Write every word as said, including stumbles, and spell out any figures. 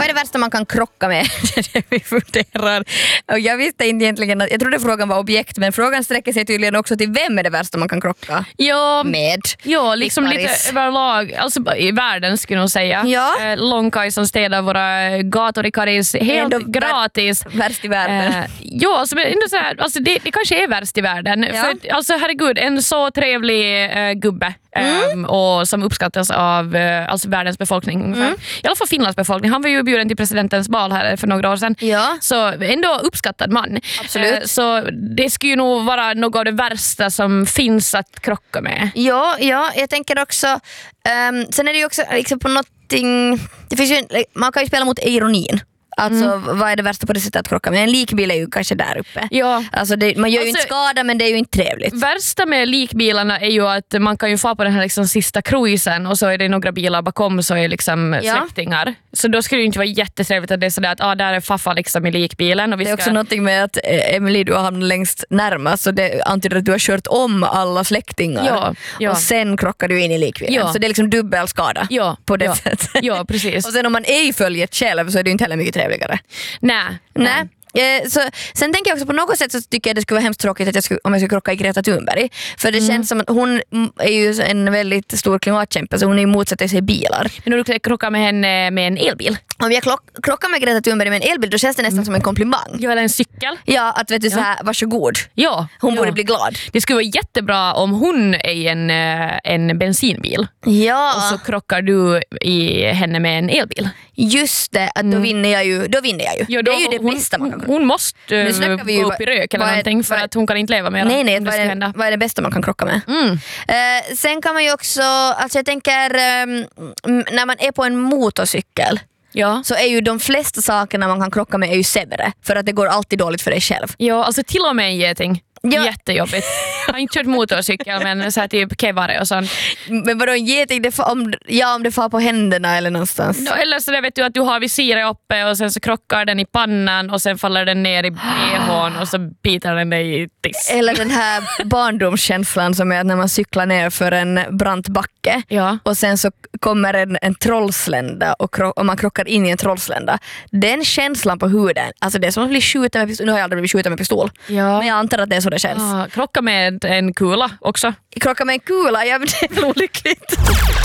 är det värsta man kan krocka med? Det vi funderar. Och jag visste inte egentligen att, jag trodde frågan var objekt, men frågan sträcker sig tydligen också till vem är det värsta man kan krocka ja, med. Ja, liksom i lite överlag, alltså i världen skulle jag säga. Ja. Eh, Långkajsan städar våra gator i Karis helt Ändå gratis. Vär, värst i världen. Eh, ja, alltså, men ändå så här, alltså, det, det kanske är värst i världen. Ja. För, alltså herregud, en så trevlig eh, gubbe. Mm. Um, och som uppskattas av uh, alltså världens befolkning ungefär. Mm. I alla fall Finlands befolkning. Han var ju bjuden till presidentens bal här för några år sedan. Ja. Så ändå uppskattad man. Absolut. Uh, så det skulle ju nog vara något av det värsta som finns att krocka med. Ja, ja, jag tänker också um, sen är det ju också liksom på någonting, det finns ju, man kan ju spela mot ironin. Alltså mm. vad är det värsta på det sättet att krocka med? En likbil är ju kanske där uppe. Ja. Alltså det, man gör ju alltså, inte skada, men det är ju inte trevligt. Värsta med likbilarna är ju att man kan ju få på den här liksom sista cruisen och så är det några bilar bakom så är liksom ja. släktingar. Så då skulle det ju inte vara jättetrevligt att det är sådär att ah, där är faffa liksom i likbilen. Och vi det är ska... också någonting med att Emily, du har hamnat längst närmast, så det antyder att du har kört om alla släktingar ja, ja. och sen krockar du in i likbilen. Ja. Så det är liksom dubbel skada ja, på det ja. sättet. Ja, precis. Och sen om man är i följet själv så är det ju inte heller mycket trevligare. Nej. Nej. Eh, så, sen tänker jag också på något sätt så tycker jag det skulle vara hemskt tråkigt att jag skulle, om jag skulle krocka i Greta Thunberg. För det mm. känns som att hon är ju en väldigt stor klimatkämpe, så hon är ju motsätter sig bilar. Men om du krockar med henne med en elbil? Om jag klock, krockar med Greta Thunberg med en elbil, då känns det nästan mm. som en komplimang. Ja, eller en cykel. Ja, att vet du, ja. så här, varsågod. Ja. Hon ja. borde bli glad. Det skulle vara jättebra om hon är i en, en bensinbil. Ja. Och så krockar du i henne med en elbil. Just det, att då mm. vinner jag ju. Då vinner jag ju. Ja, då, det är ju det hon, bästa man kan krocka. Hon måste vi gå upp i rök eller någonting för vad, att hon kan inte leva mer. Nej, nej, vad är, det, vad är det bästa man kan krocka med? Mm. Eh, sen kan man ju också, alltså jag tänker um, när man är på en motorcykel, ja. så är ju de flesta sakerna man kan krocka med är ju sämre, för att det går alltid dåligt för dig själv. Ja, alltså till och med en geting. Ja. Jättejobbigt. Jag har inte kört motorcykel men så här typ kevare och sånt. Men vadå en geting, det får, om, ja, om det får på händerna eller någonstans? No, eller så det vet du att du har visiret uppe och sen så krockar den i pannan och sen faller den ner i behån och så biter den dig i tiss. Eller den här barndomskänslan som är att när man cyklar ner för en brant backe ja. och sen så kommer en, en trollslända och, kro- och man krockar in i en trollslända. Den känslan på huden, alltså det är som att bli skjuten med pistol. Nu har jag aldrig blivit skjuten med pistol. Ja. Men jag antar att det är så det känns. Ah, krocka med en kula också. Krocka med en kula, ja, men det är väl olyckligt.